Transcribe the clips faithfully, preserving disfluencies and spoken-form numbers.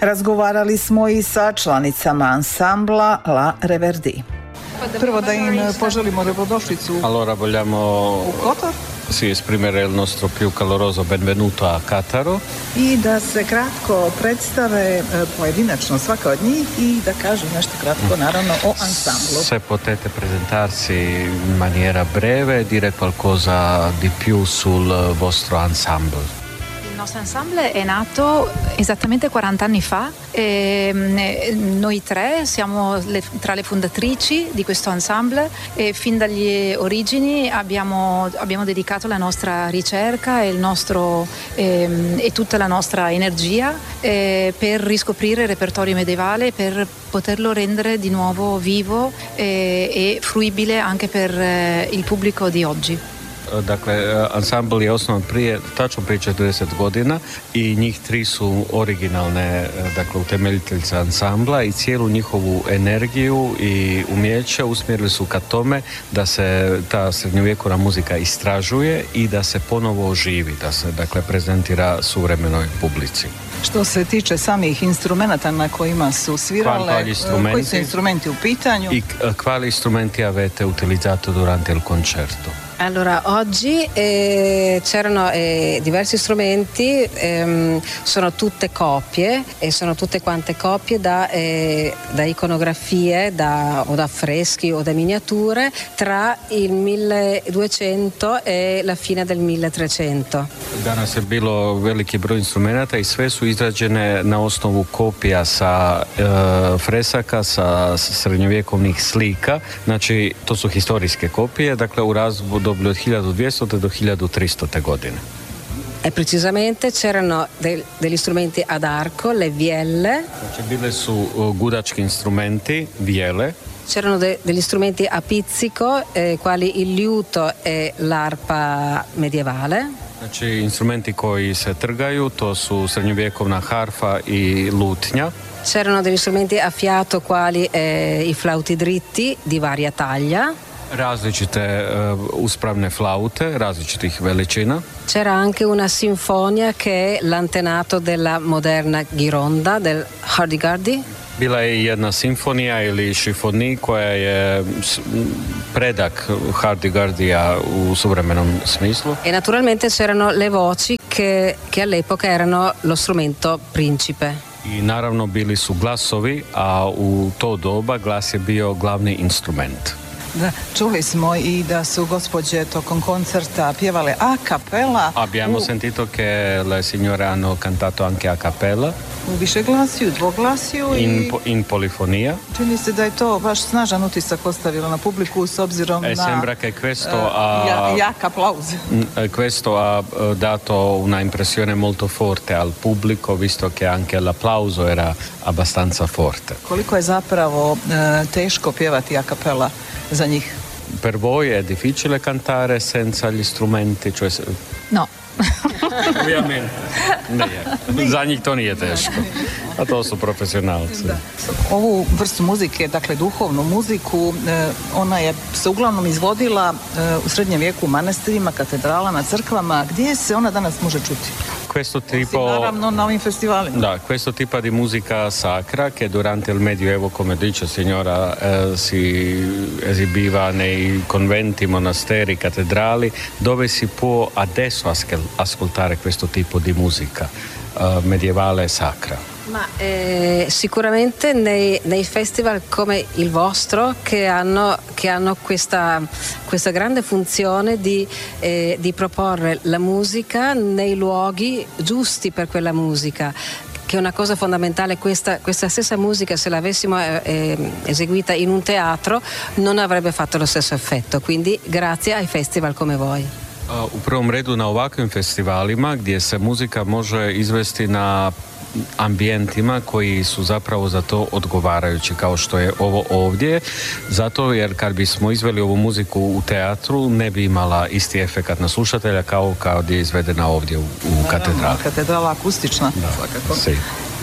Razgovarali smo i sa članicama ansambla La Reverdi. Prvo da im poželimo dobrodošlicu. Allora vogliamo u Kotor. Sì, esprimere il nostro più caloroso benvenuto a Kataro. I da se kratko predstave pojedinačno svaka od njih i da kažu nešto kratko naravno o ansamblu. Se potete presentarsi in maniera breve e dire qualcosa di più sul vostro ensemble. Il nostro ensemble è nato esattamente quaranta anni fa e noi tre siamo le, tra le fondatrici di questo ensemble e fin dagli origini abbiamo, abbiamo dedicato la nostra ricerca e, il nostro, e, e tutta la nostra energia e, per riscoprire il repertorio medievale, per poterlo rendere di nuovo vivo e, e fruibile anche per il pubblico di oggi. Dakle, ansambl je osnovan prije, tačno prije četrdeset godina i njih tri su originalne, dakle, utemeljiteljice ansambla i cijelu njihovu energiju i umjeće usmjerili su ka tome da se ta srednjovjekovna muzika istražuje i da se ponovo oživi, da se, dakle, prezentira suvremenoj publici. Što se tiče samih instrumenta na kojima su svirale, koji su instrumenti u pitanju? I quali strumenti avete utilizzato durante il concerto? Allora, oggi eh, c'erano eh, diversi strumenti, ehm, sono tutte copie e sono tutte quante copie da, eh, da iconografie da, o da affreschi o da miniature tra il milleduecento e la fine del milletrecento. Danas je bilo veliki broj instrumenata i sve su izrađene na osnovu kopija sa e, fresaka, sa srednjovjekovnih slika, znači to su historijske kopije, dakle u razdoblju od hiljadu dvjesto do hiljadu tristo godine. E precisamente c'erano del, degli strumenti ad arco, le vielle. Znači bile su uh, gudački instrumenti, vijele. C'erano de, degli strumenti a pizzico, eh, quali il liuto e l'arpa medievale. Znači instrumenti koji se trgaju, to su srednjovjekovna harfa i lutnja. C'erano degli strumenti a fiato, quali eh, i flauti dritti di varia taglia. Različite uh, uspravne flaute, različitih veličina. C'era anche una sinfonia che è l'antenato della moderna ghironda, del hurdy-gurdy. Bila je jedna simfonija ili šifoni koja je predak hurdy-gurdija u suvremenom smislu. E naturalmente c'erano le voci che, che all'epoca erano lo strumento principe. I naravno bili su glasovi, a u to doba glas je bio glavni instrument. Da, čuli smo i da su gospođe tokom koncerta pjevale a cappella. Abbiamo u... sentito che le signore hanno cantato anche a cappella. U višeglasiju, dvoglasiju i... In, in polifonija. Čini se da je to baš snažan utisak ostavilo na publiku s obzirom e, na... Sembra che questo ha... Ja, jak applauso. Questo ha dato una impressione molto forte al pubblico, visto che anche l'applauso era abbastanza forte. Koliko je zapravo e, teško pjevati a cappella za njih? Per voi è difficile cantare senza gli strumenti? Cioè... No. Ovviamente. Nije. Za njih to nije teško. A to su profesionalci. Da. Ovu vrstu muzike, dakle duhovnu muziku, ona je se uglavnom izvodila u srednjem vijeku u manastirima, katedralama, crkvama. Gdje se ona danas može čuti? Questo tipo, Osim, naravno na ovim festivalima. Da, questo tipo di musica sacra che durante il Medioevo, come dice signora, eh, si esibiva nei conventi, monasteri, cattedrali, dove si può adesso ascoltare questo tipo di musica eh, medievale e sacra. Ma eh, sicuramente nei, nei festival come il vostro che hanno, che hanno questa, questa grande funzione di, eh, di proporre la musica nei luoghi giusti per quella musica, che è una cosa fondamentale. Questa, questa stessa musica, se l'avessimo eh, eseguita in un teatro, non avrebbe fatto lo stesso effetto, quindi grazie ai festival come voi. U prvom redu na ovakvim festivalima gdje se muzika može izvesti na ambijentima koji su zapravo za to odgovarajući, kao što je ovo ovdje, zato jer kad bismo izveli ovu muziku u teatru ne bi imala isti efekat na slušatelja kao kad je izvedena ovdje u, u katedrali. Katedrala akustična, da, svakako. Si.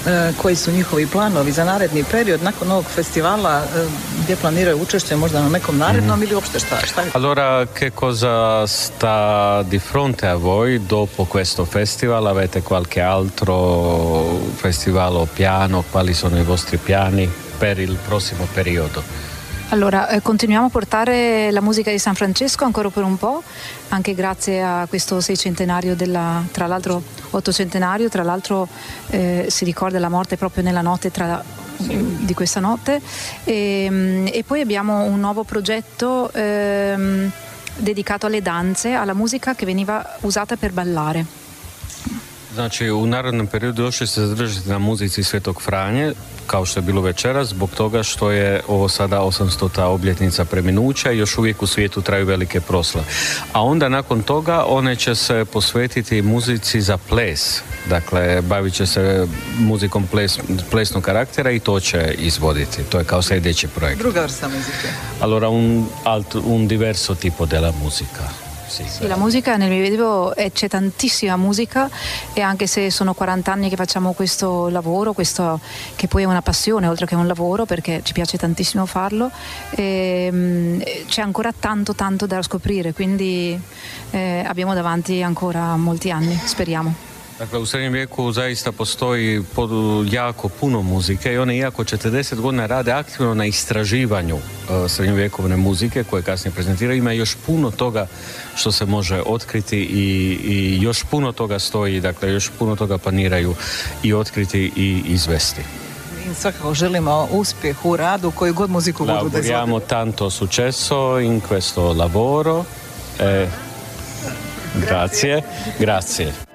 koji su njihovi planovi za naredni period nakon ovog festivala, gdje planiraju učešće možda na nekom narednom mm. ili uopšte šta? šta je? Allora, che cosa sta di fronte a voi dopo questo festival? Avete qualche altro festivalo piano? Quali sono i vostri piani per il prossimo periodo? Allora, eh, continuiamo a portare la musica di San Francesco ancora per un po', anche grazie a questo seicentenario della, tra l'altro ottocentenario, tra l'altro eh, si ricorda la morte proprio nella notte tra, di questa notte e, e poi abbiamo un nuovo progetto eh, dedicato alle danze, alla musica che veniva usata per ballare. Znači, u narodnom periodu još će se zadržati na muzici Svetog Franje, kao što je bilo večeras, zbog toga što je ovo sada osamstota obljetnica preminuća i još uvijek u svijetu traju velike proslave. A onda nakon toga one će se posvetiti muzici za ples. Dakle, bavit će se muzikom ples, plesnog karaktera i to će izvoditi. To je kao sljedeći projekt. Druga vrsta muzike. Allora, un, alt, un diverso tipo della musica. Sì, sì, la musica nel mio video è, c'è tantissima musica e anche se sono quaranta anni che facciamo questo lavoro, questo che poi è una passione oltre che un lavoro perché ci piace tantissimo farlo, e, mh, c'è ancora tanto tanto da scoprire, quindi eh, abbiamo davanti ancora molti anni, speriamo. Dakle, u srednjem vijeku zaista postoji pod, jako puno muzike i one iako četrdeset godina rade aktivno na istraživanju uh, srednjovjekovne muzike koje kasnije prezentiraju, ima još puno toga što se može otkriti i, i još puno toga stoji, dakle još puno toga planiraju i otkriti i izvesti. I svakako želimo uspjeh u radu koju god muziku budu da izvode. Auguriamo tanto successo in questo lavoro. Eh, grazie. Grazie.